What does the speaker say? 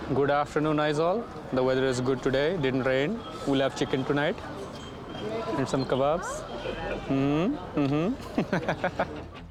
Good afternoon, Aizol. The weather is good today. Didn't rain. We'll have chicken tonight and some kebabs.